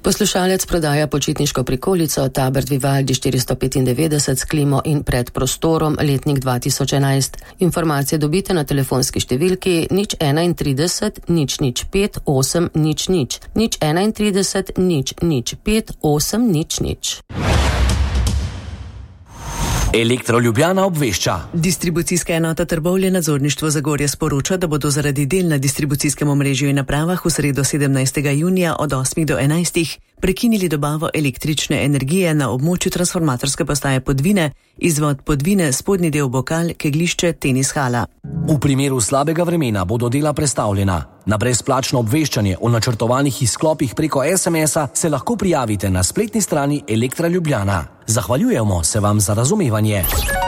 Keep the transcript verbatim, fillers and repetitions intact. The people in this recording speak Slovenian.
Poslušalec prodaja počitniško prikolico Tabert Vivaldi štiristo petindevetdeset s klimo in predprostorom, letnik dva tisoč enajst. Informacije dobite na telefonski številki nič enaintrideset nič nič pet osem nič nič, nič enaintrideset nič nič pet osem nič nič. Elektro Ljubljana obvešča. Distribucijska enota Trbovlje nadzorništvo Zagorje sporoča, da bodo zaradi del na distribucijskem omrežju in napravah v sredo sedemnajstega junija od osmih do enajstih prekinili dobavo električne energije na območju transformatorske postaje Podvine, izvod Podvine, spodnji del Bokal, keglišče, tenis hala. V primeru slabega vremena bodo dela prestavljena. Na brezplačno obveščanje o načrtovanih izklopih preko es em es-a se lahko prijavite na spletni strani Elektra Ljubljana. Zahvaljujemo se vam za razumevanje.